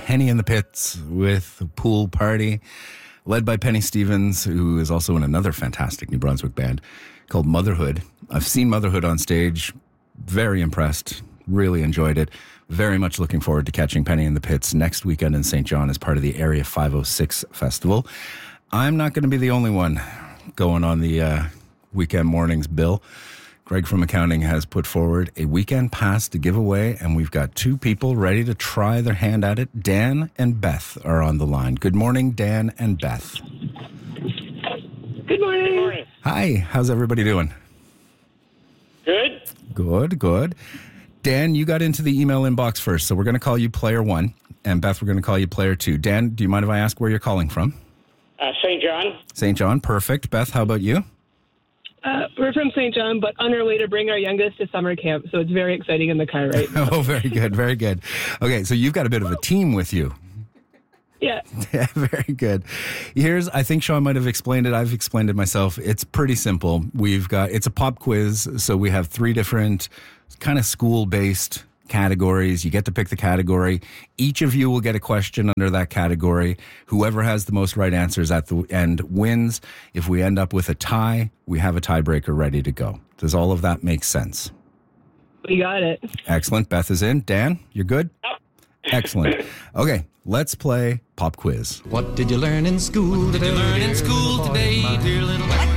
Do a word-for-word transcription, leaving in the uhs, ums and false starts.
Penny in the Pits with a pool party led by Penny Stevens, who is also in another fantastic New Brunswick band called Motherhood. I've seen Motherhood on stage. Very impressed. Really enjoyed it. Very much looking forward to catching Penny in the Pits next weekend in Saint John as part of the Area five oh six Festival. I'm not going to be the only one going on the uh, weekend mornings bill. Greg from accounting has put forward a weekend pass to give away, and we've got two people ready to try their hand at it. Dan and Beth are on the line. Good morning, Dan and Beth. Good morning. Good morning. Hi, how's everybody doing? Good. Good, good. Dan, you got into the email inbox first, so we're going to call you player one, and Beth, we're going to call you player two. Dan, do you mind if I ask where you're calling from? Uh, Saint John. Saint John, perfect. Beth, how about you? Uh, we're from Saint John, but on our way to bring our youngest to summer camp, so it's very exciting in the car right now. Oh, very good, very good. Okay, so you've got a bit of a team with you. Yeah. Yeah, very good. Here's, I think Sean might have explained it. I've explained it myself. It's pretty simple. We've got, it's a pop quiz, so we have three different kind of school-based categories. You get to pick the category. Each of you will get a question under that category. Whoever has the most right answers at the end wins. If we end up with a tie, we have a tiebreaker ready to go. Does all of that make sense? We got it. Excellent. Beth is in. Dan, you're good? Excellent. Okay, let's play pop quiz. What did you learn in school today? What did you learn in school today, dear little...